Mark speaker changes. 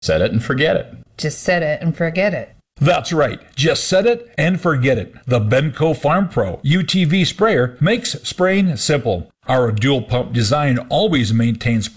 Speaker 1: Set it and forget it.
Speaker 2: Just set it and forget it.
Speaker 3: That's right. Just set it and forget it. The Benco Farm Pro UTV sprayer makes spraying simple. Our dual pump design always maintains